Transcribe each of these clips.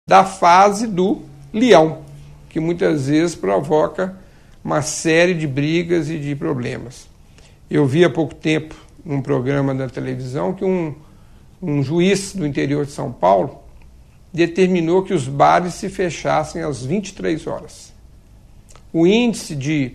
da fase do leão, que muitas vezes provoca uma série de brigas e de problemas. Eu vi há pouco tempo num programa da televisão que um juiz do interior de São Paulo determinou que os bares se fechassem às 23 horas. O índice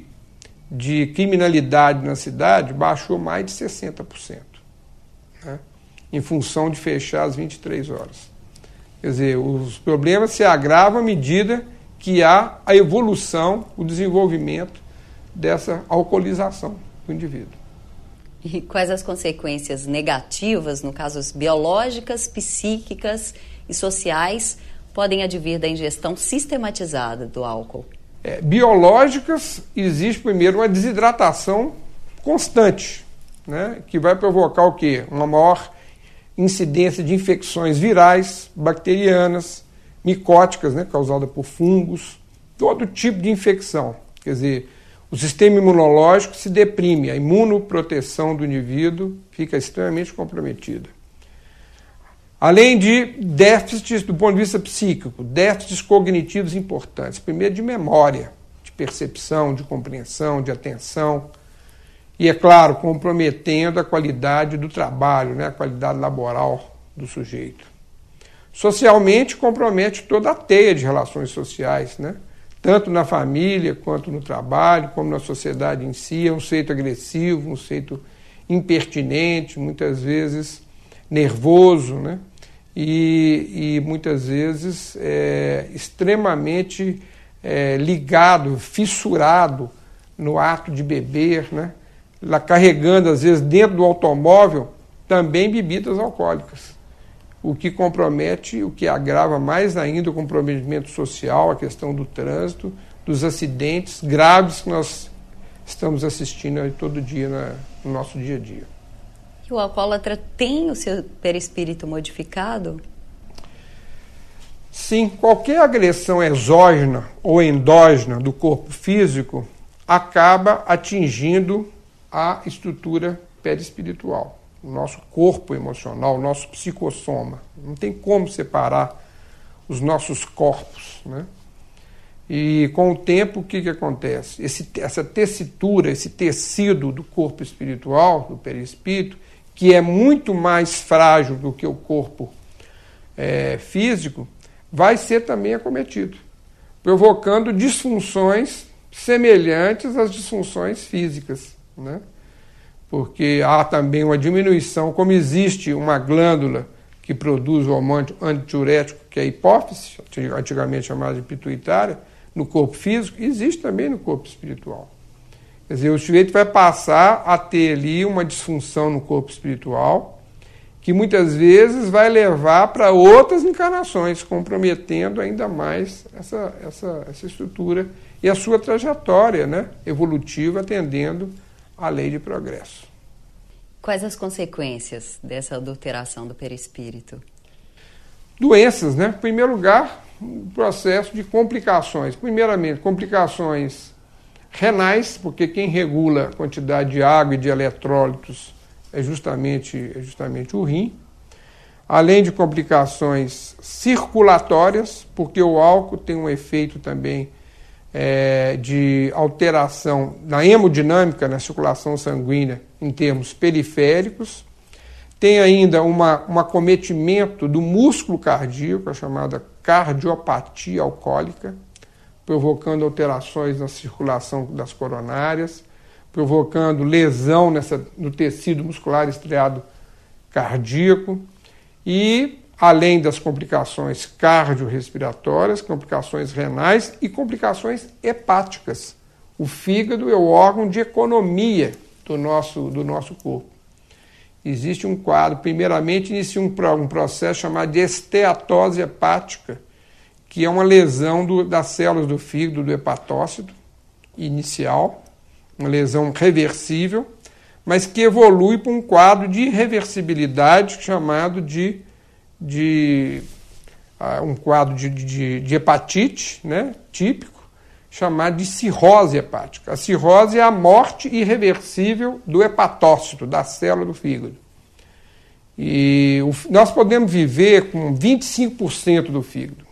de criminalidade na cidade baixou mais de 60%, né, em função de fechar às 23 horas. Quer dizer, os problemas se agravam à medida que há a evolução, o desenvolvimento dessa alcoolização do indivíduo. E quais as consequências negativas, no caso biológicas, psíquicas e sociais, podem advir da ingestão sistematizada do álcool? Biológicas, existe primeiro uma desidratação constante, né, que vai provocar o quê? Uma maior incidência de infecções virais, bacterianas, micóticas, né, causada por fungos, todo tipo de infecção. Quer dizer, o sistema imunológico se deprime, a imunoproteção do indivíduo fica extremamente comprometida. Além de déficits do ponto de vista psíquico, déficits cognitivos importantes. Primeiro, de memória, de percepção, de compreensão, de atenção. E, é claro, comprometendo a qualidade do trabalho, né, a qualidade laboral do sujeito. Socialmente, compromete toda a teia de relações sociais, né? Tanto na família, quanto no trabalho, como na sociedade em si. É um sujeito agressivo, um sujeito impertinente, muitas vezes nervoso, né? E muitas vezes extremamente ligado, fissurado no ato de beber, né? Lá carregando, às vezes, dentro do automóvel, também bebidas alcoólicas. O que compromete, o que agrava mais ainda o comprometimento social, a questão do trânsito, dos acidentes graves que nós estamos assistindo aí todo dia no nosso dia a dia. E o alcoólatra tem o seu perispírito modificado? Sim, qualquer agressão exógena ou endógena do corpo físico acaba atingindo a estrutura perispiritual, o nosso corpo emocional, o nosso psicossoma. Não tem como separar os nossos corpos, né? E com o tempo, o que acontece? Essa tessitura, esse tecido do corpo espiritual, do perispírito, que é muito mais frágil do que o corpo físico, vai ser também acometido, provocando disfunções semelhantes às disfunções físicas, né? Porque há também uma diminuição, como existe uma glândula que produz o hormônio antidiurético, que é a hipófise, antigamente chamada de pituitária, no corpo físico, existe também no corpo espiritual. Quer dizer, o sujeito vai passar a ter ali uma disfunção no corpo espiritual, que muitas vezes vai levar para outras encarnações, comprometendo ainda mais essa estrutura e a sua trajetória, né, evolutiva, atendendo à lei de progresso. Quais as consequências dessa adulteração do perispírito? Doenças, né? Em primeiro lugar, um processo de complicações. Primeiramente, complicações renais, porque quem regula a quantidade de água e de eletrólitos é justamente o rim. Além de complicações circulatórias, porque o álcool tem um efeito também de alteração na hemodinâmica, na circulação sanguínea, em termos periféricos. Tem ainda um acometimento do músculo cardíaco, a chamada cardiopatia alcoólica, provocando alterações na circulação das coronárias, provocando lesão no tecido muscular estriado cardíaco e, além das complicações cardiorrespiratórias, complicações renais e complicações hepáticas. O fígado é o órgão de economia do nosso corpo. Existe um quadro, primeiramente inicia um processo chamado de esteatose hepática, que é uma lesão das células do fígado, do hepatócito inicial, uma lesão reversível, mas que evolui para um quadro de irreversibilidade chamado de um quadro de hepatite, né, típico, chamado de cirrose hepática. A cirrose é a morte irreversível do hepatócito, da célula do fígado. E nós podemos viver com 25% do fígado.